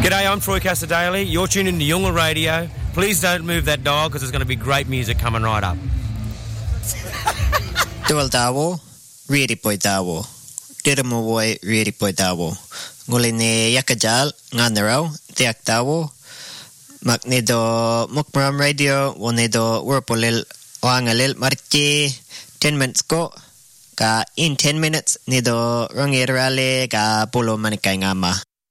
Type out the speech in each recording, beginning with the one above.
G'day, I'm Troy Casadale. You're tuned into Yungle Radio. Please don't move that dial because there's going to be great music coming right up. Tuol tawo, ready poi tawo. Diramo boy, ready poi tawo. Nguline yakajal, nganaraw, tiak tawo. Magnedo Mukram Radio, wonedo Warpolil, Wangalil, Marchi, 10 minutes ko. Ka in 10 minutes, nido Rongirale, ka Polo Manikay Ngama.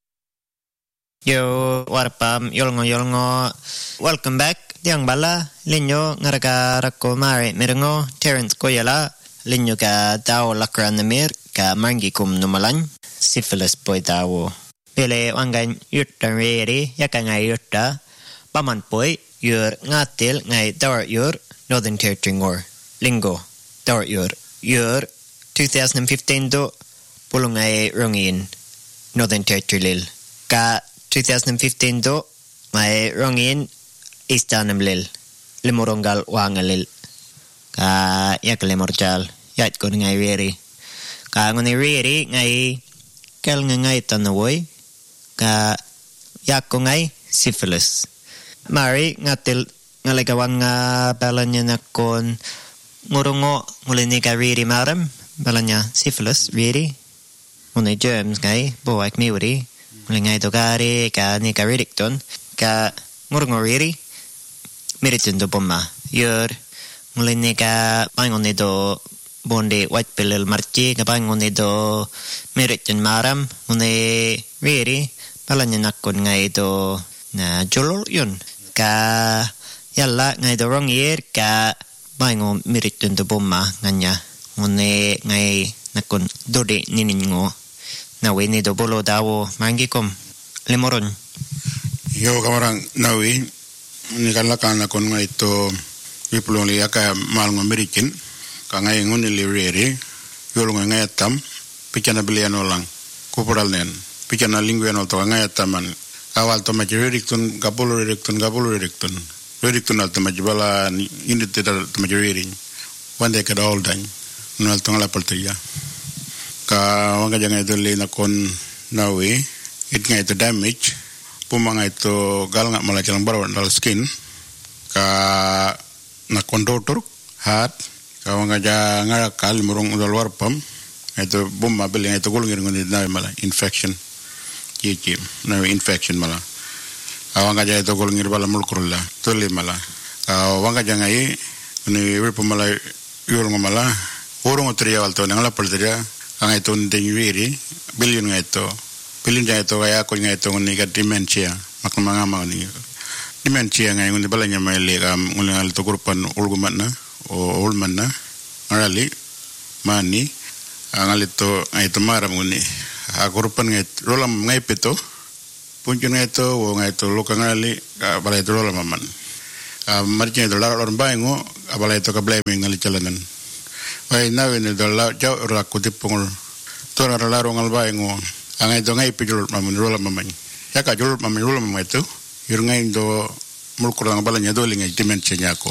Yo, warpam, yolngo. Welcome back. Diang bala, linyo, ngaraga rako mare, mirengo, Terence Koyala, linyo ka tao lakran namir, ka mangi kum numalan, syphilis boy tao. Pele wangan yutta ready, yaka ngay yutta, paman boy, yur ngatil ngay dawar yur, Northern Territory ngor, lingo, dawar yur 2015 do, pulong ngay rongin, Northern Territory lil, ka 2015 do, may rongin, Istanam lil, Limorongal wangalil, ka yak limorjal, yat ko ngay riri, ka ngunay riri ngay, kel ngay tanawoy, ka yak ko ngay syphilis. Mari ngatil ngaligawang balan niya na kon ngurungo ngulini ka riri maram, balan niya syphilis riri, ngunay germs ngay, buwak miwari, ngulay ngay dogari, ka ni ka ridikton, ka ngurungo riri, Meritin do bomma. Yur mulai nega pangon do bonde white pelel marci ka pangon do meritin maram mulai riri palanya nakon ngai do na jolol yun ka yalla ngai do wrong year ka pangon meritin do bomma nganya mulai ngai nakon dode niningo na weni do bolo dawo mangikom lemoron. Yo kamarang nawi ni kalakana kon nga ito pipulong liya ka malong American ka ngay ngun iliriri yulong nga atam pichana biliano lang kupural nen pichana linguano to nga ataman awal to majiriktun gapulu ririkton al to majibala indite to majiriri wande ka all dan nal to ngala paltiya ka wanga janga ito li na kon nawi it nga ito damage pumanga ito gal nga malachalang barawan dal skin ka na conductor heart ka wanga ja nga kal murong dal warpam ito bumma beli ito gulungir ngundi na mala infection kiki na infection mala awanga ja ito gulungir bala mulkurla tole mala ka wanga ja ngai ni ripo mala yurong mala urong triya walto ngala paltria ang ito ndengwiri billion nga ito pilin jaya to kaya ko ngai to ni ka dementia makmanga ma ni dementia ngai ngi balanya mai le ka ngal to grupan ulgumanna o ulmanna arali mani ngal to ngai to maram nguni a grupan ngai rolam ngai peto punjun ngai to o ngai to loka ngali ka balai to rolam man marje to la ron baingo balai to ka blaming ngali chalanan wai nawe ni do la jaw ra ko tipongol to ra la ro ngal baingo angai do ngai pijul mamun rola mamai yaka jul mamai rola mamai tu yur ngai do mulkurang balanya do lingai dimension nyako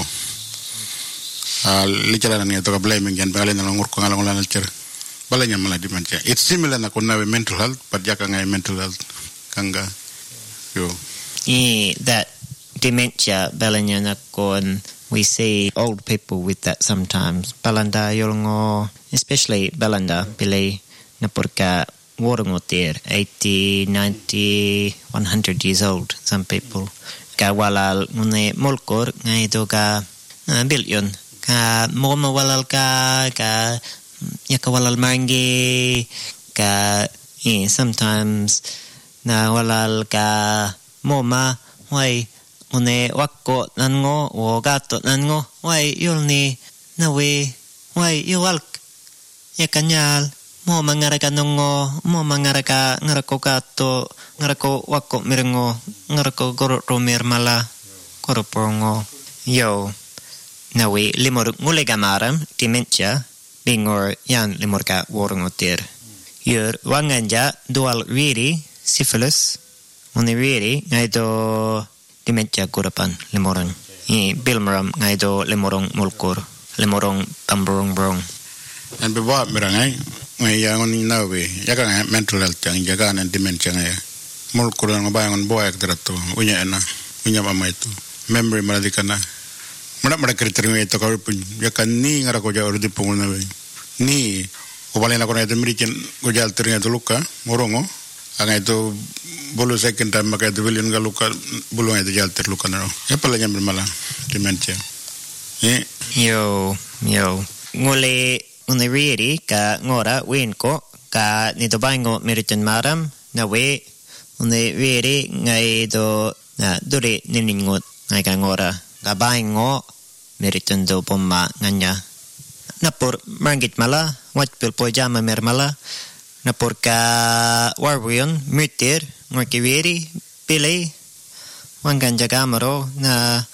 licaran ngai to ka blaming jan balen na ngur ko ngalang lan cer balanya mala dimension it's similar na kon nawe mental health but yaka ngai mental health kanga yo that dementia balanya na kon we see old people with that sometimes balanda yolngo especially balanda pile na porka Warangotir, 80, 90, 100 years old, some people. Ka walal ngune molkor ngai to ka billion. Ka moma walal ka yaka walal mangi ka sometimes na walal ka moma wai ngune wakko nango o gato nango wai yulni na we wai yuwalk yakanyal mo mangaraka nongo mo mangaraka ngarako gato ngarako wako mirengo ngarako goro romer mala goro pongo yo nawi limor ngulega maram dementia bingor yan limorka worongotir yur wanganja dual riri syphilis oni riri ngaido dementia kurapan limoron bilmaram ngaido limorong mulkur limorong tamborong brong and bewa mirangai ngai yang oni nawe yaka mental health yang jaga nan dementia ngai mulkuran ngabayang boyak derato unya mama itu memory maladikana mana kriteria itu kau pun ya kan ni ngara ko jauh di pungun nabe ni ko balena ko na itu merikin ko jal teringa itu luka morongo anga itu bolu second time maka itu bilin ga luka bolu itu jal terluka na ya palanya bermala dementia yo ngole uniriri ka ngora winko ka nito bango meritin maram na we uniriri ngai do na duri niningot ngai ka ngora ka bango meritin do pomma nganya napor mangit mala watpil pojama mermala napor ka warwion mitir ngorkiviri pili wangan jagamaro na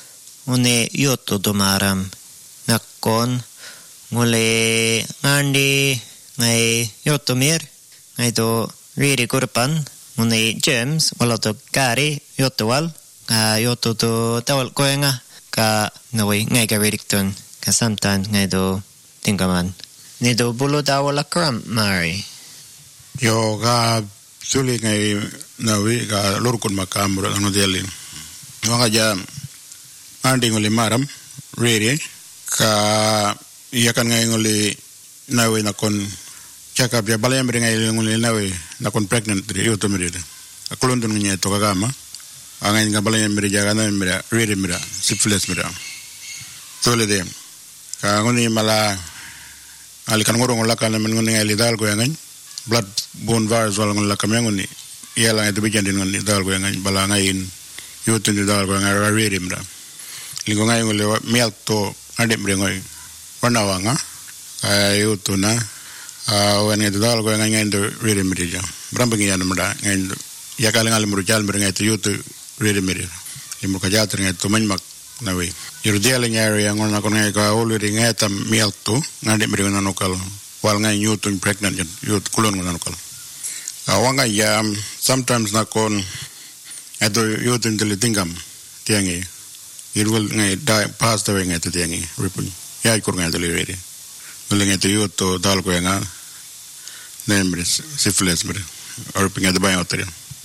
une yoto do maram nakon ngole ngandi ngai yoto mir ngai do riri kurpan une James wala to kari yoto wal ka yoto to tawal koenga ka nawi ngai ka redikton ka sometimes ngai do tingkaman ni do bulu tawal akram mari yo ga suli ngai nawi ga lurkun makamro anu dialin wanga jam andi ngoli maram riri ka iya kan ngai ngoli nawi nakon check up ya balaya mri ngai ngoli nawi nakon pregnant ri yoto mri akulondun ngai to kagama angai nga balaya mri jaga na mri riri mri syphilis mri tole dem ka ngoni mala ali kan ngoro ngola kan men ngoni ngai dal ko ngai blood bone virus wala ngola kam ngoni yela ngai to bijandin ngoni dal ko ngai bala ngai yoto ni dal ko ngai riri mri lingo ngai ngole milk to ade mri ngai wanawanga yoto na when ngai dal ko ngai ndo riri mri ja brambangi yana mra ngai yakal ngal mru jal mri ngai to yoto riri mri limu ka jatr ngai to manmak nawi yurdialing area ngona kon ngai ka already ngai tam milk to ngade mri ngana nokal wal ngai yoto pregnant yoto kulon ngana nokal awanga ya sometimes na kon ado yoto ndele tingam tiangi it will ngai die past the ngai to tiangi ripun ya kur ngai dele rede ngule ngai to yoto dal ko nga nemre syphilis mre or pinga de bayo tere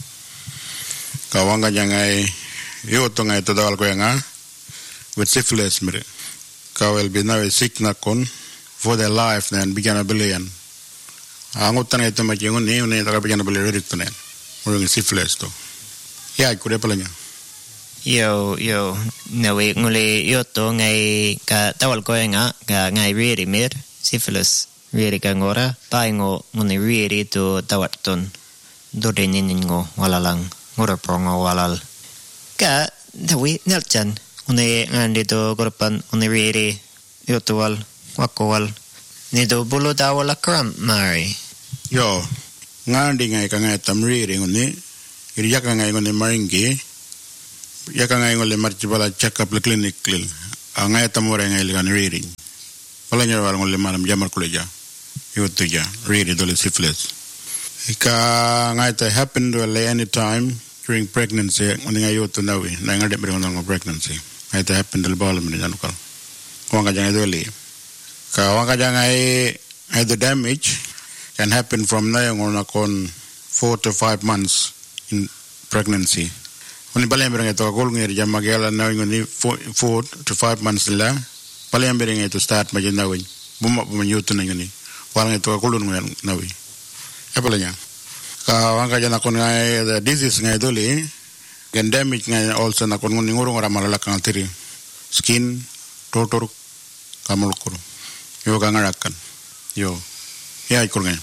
kawanga jangai yoto ngai to dal ko nga with syphilis mre ka will be now sick na kon for their life then began a billion angotan ito makingon ni une ta began a billion rede to nen ngule syphilis to ya kur palanya yo nawi ngule yoto ngai ka tawal ko nga ka ngai riri mir syphilis riri ka ngora paingo ngune riri to tawatton dodenin ngo walalang ngora prongo walal ka nawi nelchan ngune ngandi to korpan ngune riri yoto wal wakowal ni do bulu tawal akram mari yo ngandi ngai ka ngai tam riri ngune iriya ka ngai ngune maringi ya kan ngai ngole marchi bala check up le clinic klil ngai tamore ngai ligan reading bala nyar wal ngole manam jamar kuleja yotu ja read dole syphilis ka ngai ta happen to any time during pregnancy when ngai yotu nawi na ngai de ngono pregnancy ngai ta happen to bala min janukal wanga jangai dole ka wanga jangai the damage can happen from now on 4 to 5 months in pregnancy. Oni balembere to gol ngir jamma gela na ngoni 4 to 5 months la balembere to start ma jena wi buma yutu na ngoni wala to gol ngir na wi epalanya ka wanga jana kon ngai the disease ngai dole can damage ngai also na kon ngoni ngoro ngora mala kan tiri skin totor kamul kuru yo ka ngarakan yo ya ikor ngai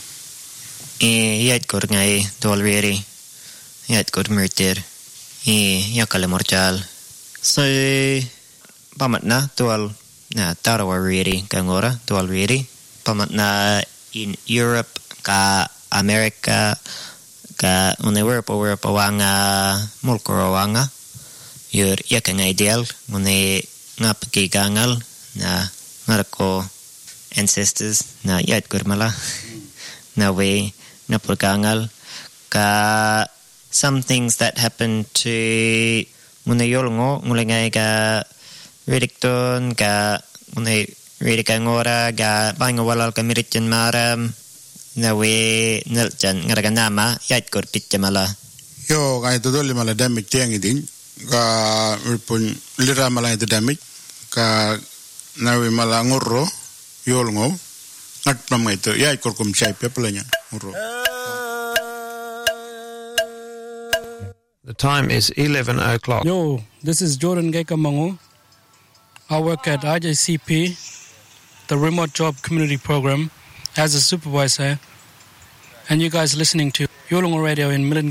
ya ikor ngai dolveri ya ikor merter yakale morchal so pamatna tual na tarawa riri kangora tual riri pamatna in Europe ka America ka Europe wanga mulkoro wanga yur yakanga ideal mune ngapki gangal na narko ancestors na yat kurmala na we na purgangal ka some things that happen to muna yolngo ngule ngai ka redikton ka muna redika ngora ga bango walal ka miritjan maram na we neljan ngaraga nama yat kor pitjamala Yo ngai to doli mala damage tiang idin ka pun lira mala itu damage ka nawi mala ngurro yol ngo ngat pam itu ya korkum chai pepelanya ngurro. The time is 11 o'clock. Yo, this is Jordan Gekamango. I work at IJCP, the Remote Job Community Program, as a supervisor. And you guys listening to Yolngu Radio in Millen